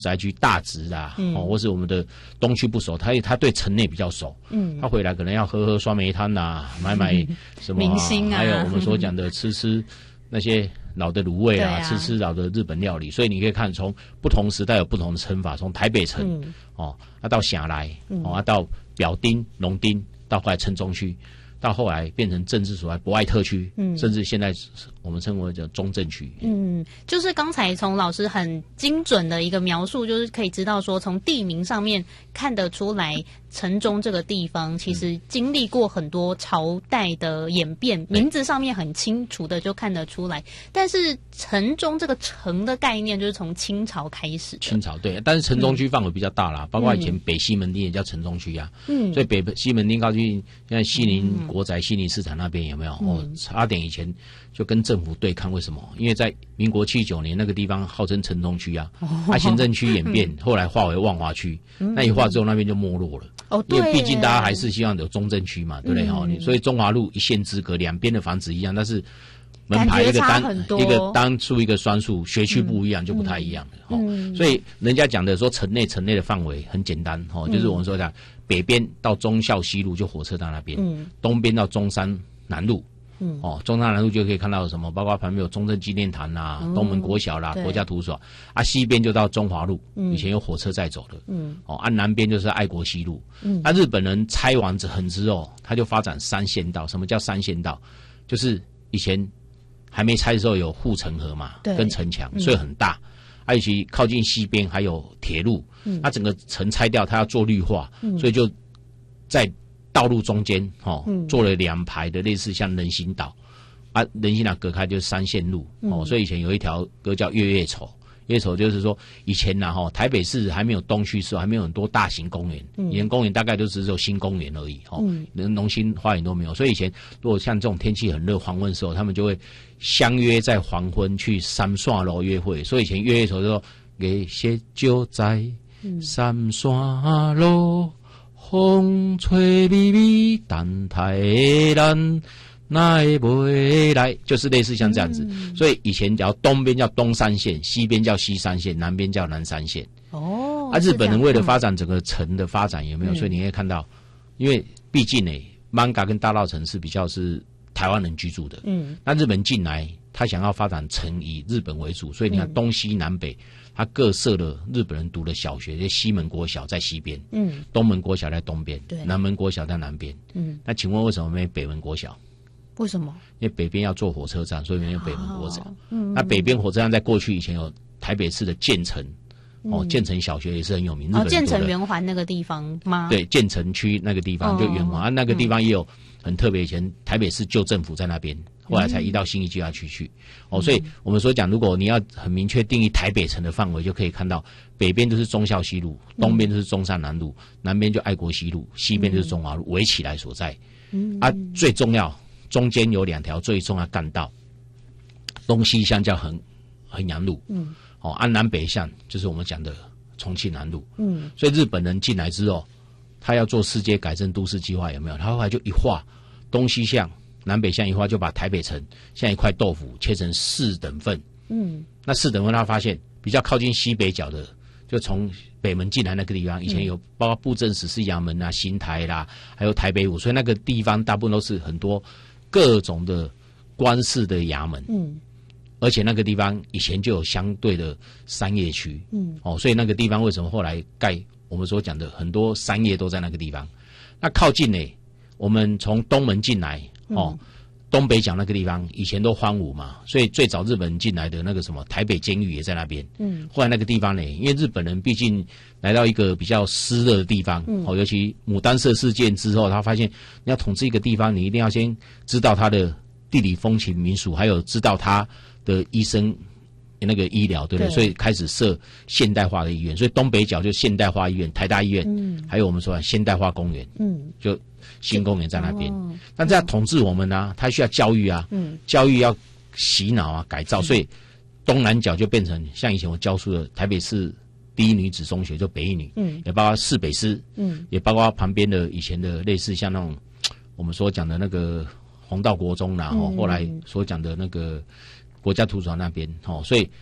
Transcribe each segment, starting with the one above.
宅区大直啦，或是我们的东区不熟，他对城内比较熟，他回来可能要喝酸梅汤啦，买什么明星啊， 还有我们所讲的吃那些老的卤味啊，吃老的日本料理，所以你可以看从不同时代有不同的称法，从台北城到辖来到表町、龙町，到后来城中区。到后来变成政治所在博爱特区，甚至现在我们称为叫中正区。 就是刚才从老师很精准的一个描述，就是可以知道说，从地名上面看得出来，城中这个地方其实经历过很多朝代的演变，名字上面很清楚的就看得出来。但是城中这个城的概念，就是从清朝开始。 清朝对，但是城中区范围比较大啦，包括以前北西门町也叫城中区啊。所以北西门町靠近现在西宁国宅、西宁市场那边有没有？差点以前就跟政府对抗，为什么？因为在民国79年那个地方号称城中区啊，行政区演变，后来划为万华区，那一划之后那边就没落了。因为毕竟大家还是希望有中正区嘛，对不对？所以中华路一线之隔，两边的房子一样，但是门牌一个单数一个双数，学区不一样就不太一样了。所以人家讲的说城内的范围很简单，就是我们说的北边到忠孝西路就火车站那边，东边到中山南路。中山南路就可以看到什么，包括旁边有中正纪念堂啦、东门国小啦、国家图书馆啊，西边就到中华路，以前有火车在走的，南边就是爱国西路。日本人拆完之后，他就发展三线道。什么叫三线道？就是以前还没拆的时候有护城河嘛，跟城墙，所以很大。尤其靠近西边还有铁路，那整个城拆掉，它要做绿化，所以就在道路中间做了2排的类似像人行道啊，人行道隔开就是三线路所以以前有一条歌叫月月丑。月丑就是说以前台北市还没有东区市，还没有很多大型公园，以前公园大概就只有新公园而已连农心花园都没有。所以以前如果像这种天气很热黄昏的时候，他们就会相约在黄昏去三线路约会。所以以前月月丑就说月色就在三线路，风吹微微，等待咱奈未来，就是类似像这样子。所以以前叫东边叫东三线，西边叫西三线，南边叫南三线。日本人为了发展整个城的发展有没有？所以你可以看到，因为毕竟manga 跟大稻埕是比较是台湾人居住的，那日本进来，他想要发展城以日本为主，所以你看东西南北。他各设了日本人读的小学，西门国小在西边，东门国小在东边，南门国小在南边。那请问为什么没有北门国小？ 为什么？ 因为北边要做火车站，所以没有北门国小。那北边火车站在过去以前有台北市的建成，建成小学也是很有名。日本建成圆环那个地方吗？ 对，建成区那个地方就圆环，那个地方也有很特别，以前台北市旧政府在那边。后来才移到信义计划区去所以我们所讲，如果你要很明确定义台北城的范围，就可以看到北边就是忠孝西路，东边就是中山南路，南边就爱国西路，西边就是中华路，围起来所在。最重要，中间有2条最重要干道，东西向叫衡阳路，南北向就是我们讲的重庆南路。所以日本人进来之后，他要做世界改正都市计划有没有？他后来就一划东西向。南北向一划，就把台北城像一块豆腐切成4等份。那4等份他发现比较靠近西北角的，就从北门进来那个地方，以前有包括布政使司衙门啊、新台啦，还有台北府，所以那个地方大部分都是很多各种的官式的衙门。而且那个地方以前就有相对的商业区。所以那个地方为什么后来盖我们所讲的很多商业都在那个地方？那靠近我们从东门进来。东北角那个地方以前都荒芜嘛，所以最早日本人进来的那个什么台北监狱也在那边。后来那个地方因为日本人毕竟来到一个比较湿热的地方，尤其牡丹社事件之后，他发现你要统治一个地方，你一定要先知道它的地理风情民俗，还有知道它的医生那个医疗，对不对？所以开始设现代化的医院，所以东北角就现代化医院、台大医院，还有我们说的现代化公园，就新公园在那边。但这样统治我们呢，他需要教育啊，教育要洗脑啊，改造，所以东南角就变成像以前我教书的台北市第一女子中学，就北一女，也包括市北师，也包括旁边的以前的类似像那种我们所讲的那个弘道国中啦，后来所讲的那个国家图书馆那边，所以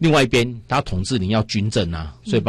另外一边他统治你要军政啊，所以